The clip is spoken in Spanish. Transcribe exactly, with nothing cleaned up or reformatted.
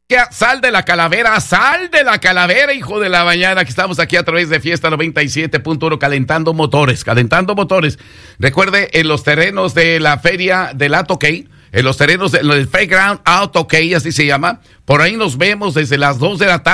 Sal de la calavera, sal de la calavera, hijo de la mañana, que estamos aquí a través de Fiesta noventa y siete punto uno, calentando motores, calentando motores. Recuerde, en los terrenos de la feria del Atoquey, en los terrenos del Fairground Atoquey, así se llama, por ahí nos vemos desde las dos de la tarde.